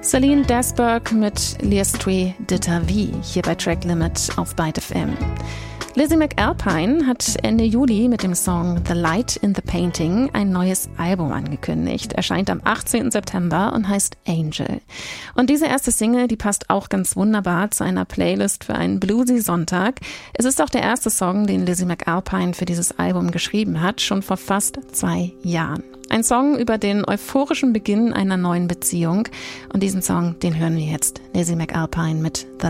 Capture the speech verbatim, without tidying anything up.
Celine Desberg mit L'Estrie de ta vie, hier bei Track Limit auf Byte F M. Lizzie McAlpine hat Ende Juli mit dem Song The Light in the Painting ein neues Album angekündigt. Erscheint am achtzehnten September und heißt Angel. Und diese erste Single, die passt auch ganz wunderbar zu einer Playlist für einen bluesy Sonntag. Es ist auch der erste Song, den Lizzie McAlpine für dieses Album geschrieben hat, schon vor fast zwei Jahren. Ein Song über den euphorischen Beginn einer neuen Beziehung. Und diesen Song, den hören wir jetzt. Lizzie McAlpine mit The